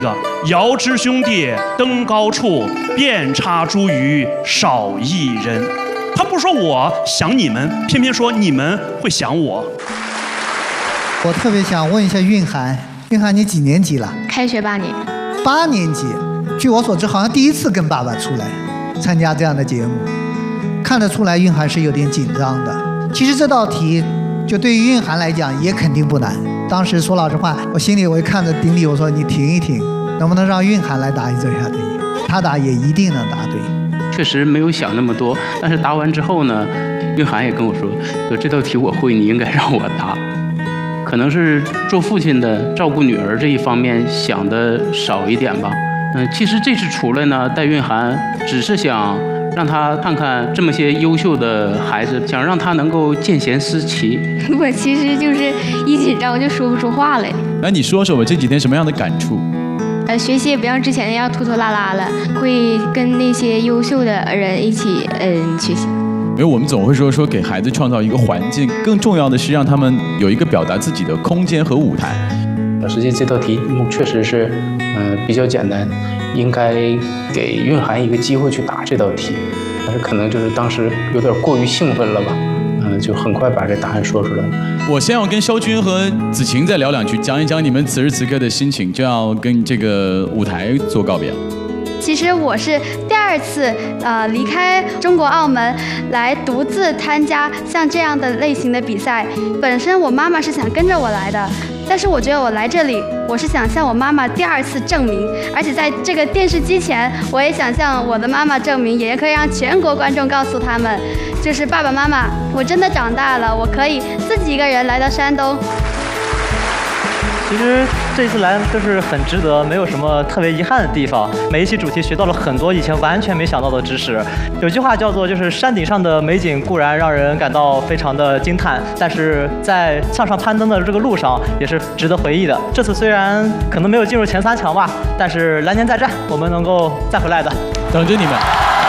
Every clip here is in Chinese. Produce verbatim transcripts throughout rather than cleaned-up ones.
遥知兄弟登高处，遍插茱萸少一人。他不说我想你们，偏偏说你们会想我。 我特别想问一下蕴涵，蕴涵你几年级了？ 开学八年。 八年级，据我所知，好像第一次跟爸爸出来参加这样的节目，看得出来蕴涵是有点紧张的。其实这道题，就对于蕴涵来讲也肯定不难。当时说老实话，我心里我一看着丁力，我说你停一停，能不能让蕴涵来答一这下题？他答也一定能答对。 确实没有想那么多，但是答完之后呢，蕴涵也跟我说，说这道题我会，你应该让我答。可能是做父亲的照顾女儿这一方面想的少一点吧。嗯，其实这次出来呢，带蕴涵只是想让他看看这么些优秀的孩子，想让他能够见贤思齐。 我其实就是一紧张我就说不出话来。 那你说说我这几天什么样的感触？ 呃，学习也不像之前那样拖拖拉拉了，会跟那些优秀的人一起嗯学习。 因为我们总会说说给孩子创造一个环境，更重要的是让他们有一个表达自己的空间和舞台。 实际这道题目确实是嗯、呃、比较简单，应该给蕴涵一个机会去答这道题，但是可能就是当时有点过于兴奋了吧，嗯、呃，就很快把这答案说出来了。 我先要跟肖军和子晴再聊两句，讲一讲你们此时此刻的心情，就要跟这个舞台做告别了。 其实我是第二次呃离开中国澳门来独自参加像这样的类型的比赛。本身我妈妈是想跟着我来的，但是我觉得我来这里，我是想向我妈妈第二次证明，而且在这个电视机前，我也想向我的妈妈证明，也可以让全国观众告诉他们，就是爸爸妈妈，我真的长大了，我可以自己一个人来到山东。 其实这次来就是很值得，没有什么特别遗憾的地方。每一期主题学到了很多以前完全没想到的知识。有句话叫做，就是山顶上的美景固然让人感到非常的惊叹，但是在向上攀登的这个路上也是值得回忆的。这次虽然可能没有进入前三强吧，但是来年再战，我们能够再回来的。 等着你们。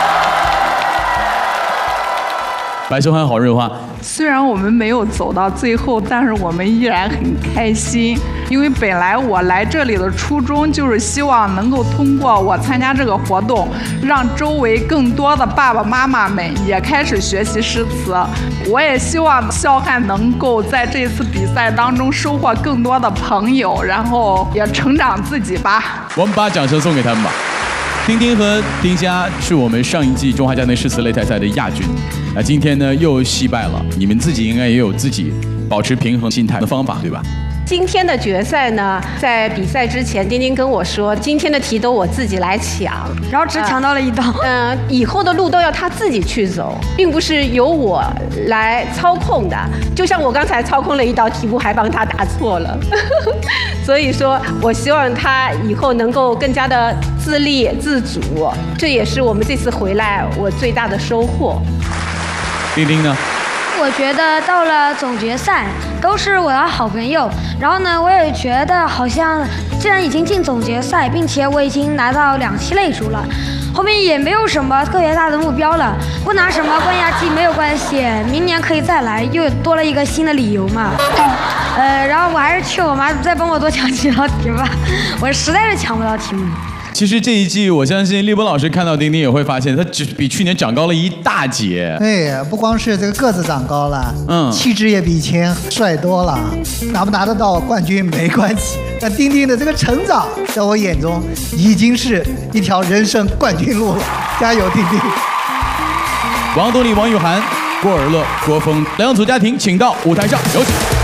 白秀涵、郝瑞花， 虽然我们没有走到最后，但是我们依然很开心，因为本来我来这里的初衷就是希望能够通过我参加这个活动，让周围更多的爸爸妈妈们也开始学习诗词。我也希望肖汉能够在这次比赛当中收获更多的朋友，然后也成长自己吧。 我们把掌声送给他们吧。丁丁和丁佳是我们上一季中华家庭诗词擂台赛的亚军，那今天呢又惜败了。你们自己应该也有自己保持平衡心态的方法，对吧？ 今天的决赛呢，在比赛之前，丁丁跟我说，今天的题都我自己来抢， 然后只抢到了一道。 嗯、呃，以后的路都要他自己去走，并不是由我来操控的。就像我刚才操控了一道题目，还帮他答错了。所以说我希望他以后能够更加的自立自主，这也是我们这次回来我最大的收获。 丁丁呢？ 我觉得到了总决赛都是我的好朋友，然后呢，我也觉得好像既然已经进总决赛，并且我已经拿到两期擂主了，后面也没有什么特别大的目标了，不拿什么冠亚季没有关系，明年可以再来，又多了一个新的理由嘛。呃，然后我还是求我妈再帮我多抢几道题吧，我实在是抢不到题目。 其实这一季，我相信立波老师看到丁丁也会发现，他只比去年长高了一大截。 对，不光是这个个子长高了，嗯，气质也比以前帅多了。拿不拿得到冠军没关系，但丁丁的这个成长，在我眼中已经是一条人生冠军路了。加油，丁丁！ 王东丽、王雨涵、郭尔乐、郭峰两组家庭，请到舞台上，有请。